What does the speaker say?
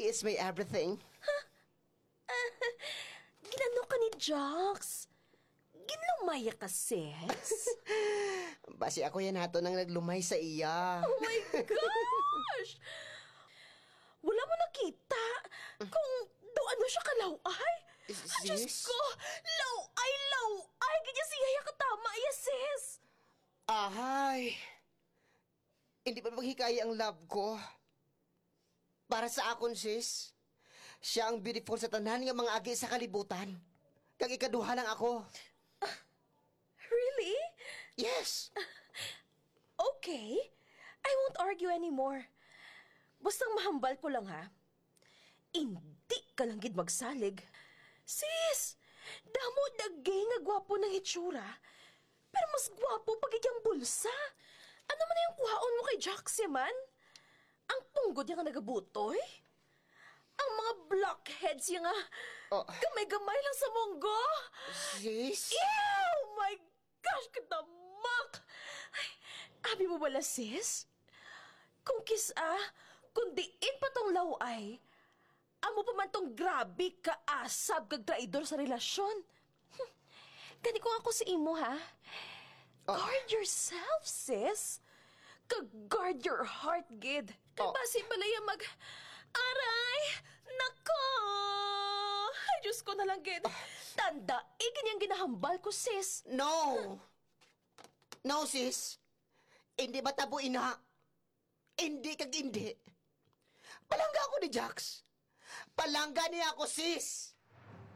He is my everything. Ginano ka ni Jax? Ginlumaya ka, sis? Basi ako yan hato nang naglumay sa iya. Oh my gosh! Wala mo nakita kung doon mo siya kalaway? Diyos Sis? ko! Laway! Ganyan siya katama, sis! Ahay. Hindi pa maghikaya ang love ko. Para sa akon, sis. Siya ang beautiful sa tanan nga mga agi sa kalibutan. Kag ikaduha lang ako. Really? Yes! Okay. I won't argue anymore. Basta mahambal ko lang, ha? Hindi ka lang gid magsalig. Sis! Damo dagay nga gwapo ng itsura. Pero mas gwapo pag iyang bulsa. Ano man na yung kuhaon mo kay Jaxie man? Ang punggod niya nga nagabutoy? Ang mga blockheads niya nga Oh. gamay-gamay lang sa munggo? Sis? Ew! My gosh, katamak! Ay, abi mo wala, sis? Kung kung diin pa tong laway, amo pa man tong grabe kaasab kag traidor sa relasyon. Gani ko ako sa imo, ha? Guard yourself, sis. Kag-guard your heart, gid. Kabasi balaya Aray! Nako! Ay, Diyos ko na lang, gid. Tanda, ganyang ginahambal ko, sis. No! No, sis. Hindi matabo ina. Hindi kag hindi. Palangga ako ni Jax. Palangga niya ako, sis.